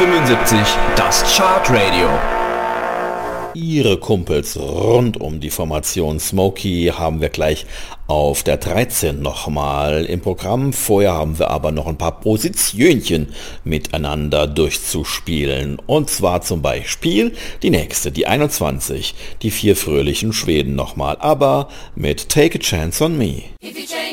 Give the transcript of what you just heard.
75, das Chartradio. Ihre Kumpels rund um die Formation Smokey haben wir gleich auf der 13 nochmal im Programm. Vorher haben wir aber noch ein paar Positionchen miteinander durchzuspielen. Und zwar zum Beispiel die nächste, die 21, die 4 fröhlichen Schweden nochmal, aber mit Take a Chance on Me.